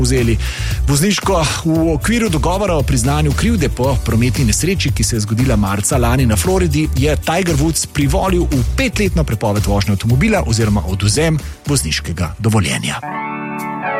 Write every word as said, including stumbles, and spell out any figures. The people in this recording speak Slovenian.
vzeli vozniško. V okviru dogovora o priznanju krivde po prometni nesreči, ki se je zgodila marca lani na Floridi, je Tiger Woods privolil v petletno prepoved vožnje avtomobila oziroma odvzem vozniškega dovoljenja.